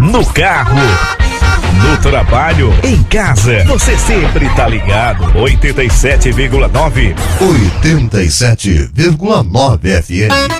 no carro, no trabalho, em casa, você sempre tá ligado. 87,9. 87,9 FM.